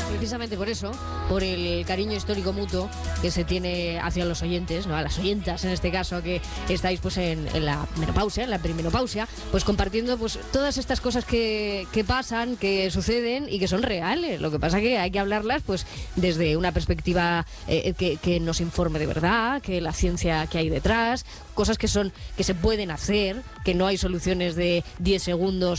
Precisamente por eso, por el cariño histórico mutuo que se tiene hacia los oyentes, ¿no? A las oyentas en este caso, que estáis pues en la menopausia, en la perimenopausia, pues compartiendo pues todas estas cosas que pasan, que suceden y que son reales. Lo que pasa que hay que hablarlas pues desde una perspectiva que nos informe de verdad, que la ciencia que hay detrás, cosas que se pueden hacer, que no hay soluciones de 10 segundos